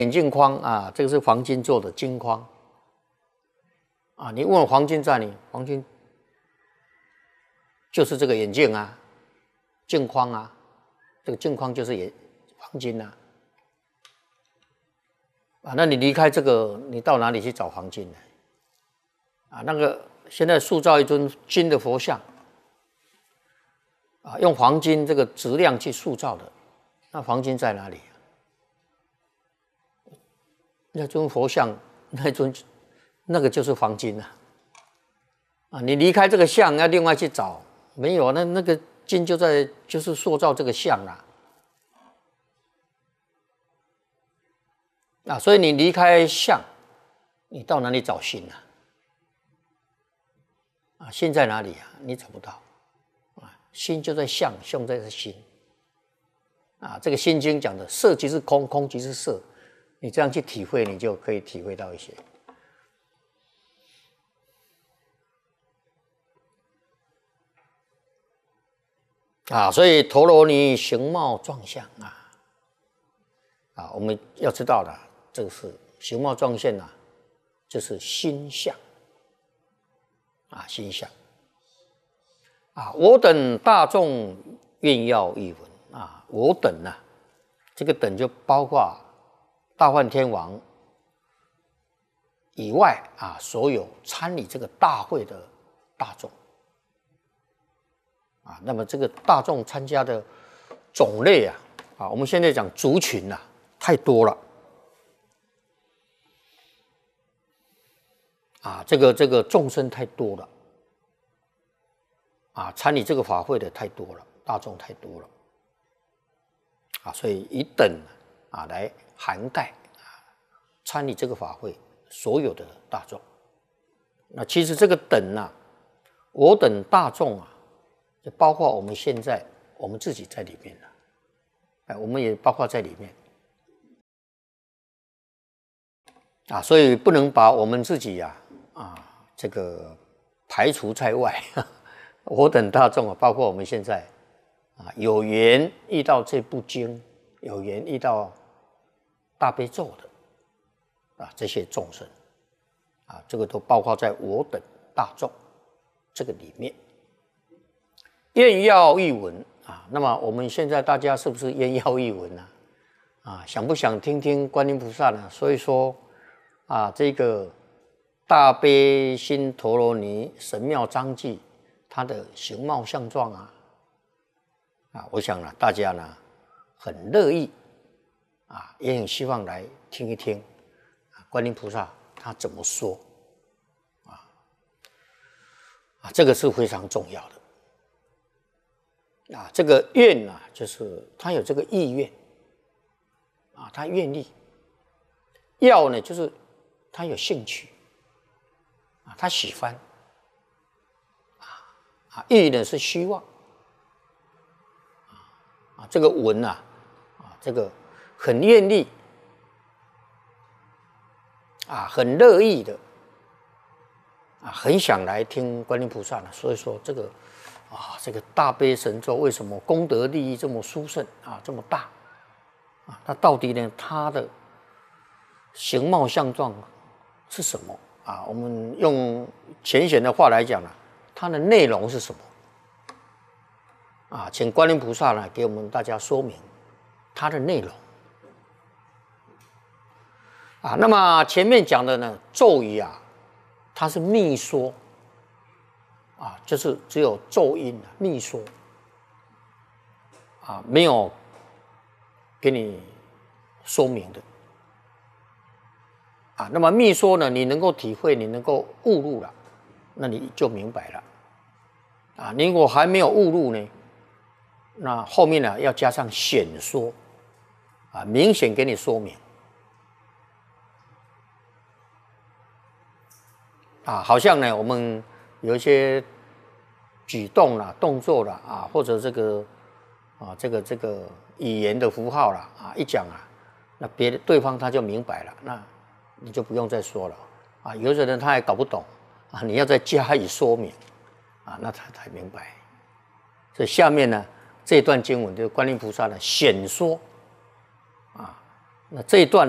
眼镜框啊，这个是黄金做的金框啊。你问黄金在哪里？黄金就是这个眼镜啊，镜框啊，这个镜框就是黄金啊。啊，那你离开这个，你到哪里去找黄金呢？啊，那个现在塑造一尊金的佛像，啊，用黄金这个质量去塑造的，那黄金在哪里？那尊佛像，那个就是黄金啊！啊，你离开这个像，要另外去找，没有，那个金就是塑造这个像啦。啊，所以你离开相，你到哪里找心啊？啊，心在哪里啊？你找不到啊，心就在相，相在心。啊，这个《心经》讲的色即是空，空即是色，你这样去体会，你就可以体会到一些。啊，所以陀罗尼形貌状相啊，我们要知道的，这个是形貌状相啊，就是心相啊，心相啊。我等大众愿要一闻啊，我等啊，这个等就包括大梵天王以外啊，所有参与这个大会的大众啊。那么这个大众参加的种类啊，我们现在讲族群太多了啊，这个众生太多了啊，参与这个法会的太多了，大众太多了啊，所以以等啊来涵盖参与这个法会所有的大众。那其实这个等我等大众就包括我们现在我们自己在里面了，我们也包括在里面啊，所以不能把我们自己这个排除在外。我等大众包括我们现在有缘遇到这部经，有缘遇到大悲咒的这些众生这个都包括在我等大众这个里面。愿要一闻那么我们现在大家是不是愿要一闻想不想听听观音菩萨呢？所以说这个大悲心陀罗尼神妙章句，它的形貌相状我想大家很乐意也很希望来听一听观音菩萨他怎么说这个是非常重要的这个愿就是他有这个意愿他愿意；要呢，就是他有兴趣他喜欢意呢是希望这个闻这个很愿意很乐意的很想来听观音菩萨所以说这个这个大悲神咒为什么功德利益这么殊胜这么大那到底呢它的形貌相状是什么我们用浅显的话来讲它的内容是什么请观音菩萨给我们大家说明它的内容那么前面讲的呢咒语它是密说就是只有咒音密说没有给你说明的那么密说呢，你能够体会，你能够悟入了，那你就明白了你如果还没有悟入呢，那后面要加上显说明显给你说明好像呢我们有一些举动动作或者这个这个语言的符号一讲那对方他就明白了，那你就不用再说了有些人他还搞不懂你要再加以说明那他才明白。所以下面呢这段经文就是观音菩萨的显说那这一段